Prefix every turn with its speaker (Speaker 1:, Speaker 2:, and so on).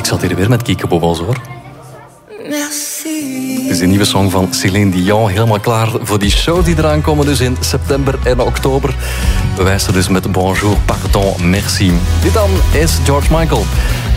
Speaker 1: zat hier weer met kiekebobbels, hoor.
Speaker 2: Merci.
Speaker 1: Het is een nieuwe song van Céline Dion. Helemaal klaar voor die show die eraan komen. Dus in september en oktober. We wijzen dus met Bonjour, Pardon, Merci. Dit dan is George Michael.